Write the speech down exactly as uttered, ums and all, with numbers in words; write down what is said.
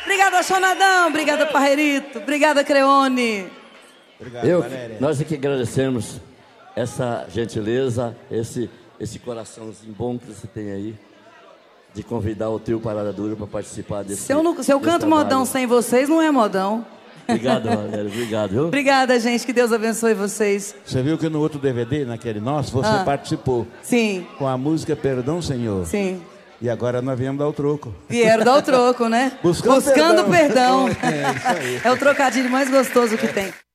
Obrigada, Chonadão. Obrigada, Parreirito. Obrigada, Creone. Obrigado, Eu, Valéria. nós é que agradecemos essa gentileza, esse, esse coraçãozinho bom que você tem aí, de convidar o trio Parada Dura para participar desse Se eu, não, se eu desse canto trabalho. modão sem vocês, não é modão. Obrigado, Valéria. Obrigado, viu? Obrigada, gente. Que Deus abençoe vocês. Você viu que no outro D V D, naquele nosso, você Ah. participou Sim, com a música Perdão, Senhor. sim. E agora nós viemos dar o troco. Vieram dar o troco, né? Buscando Buscando perdão. perdão. É, isso aí. É o trocadilho mais gostoso que tem.